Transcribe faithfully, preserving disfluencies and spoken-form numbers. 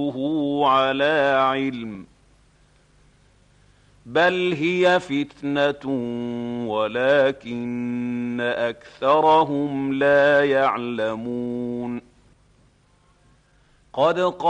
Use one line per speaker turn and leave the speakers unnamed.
على علم بل هي فتنة ولكن أكثرهم لا يعلمون. قد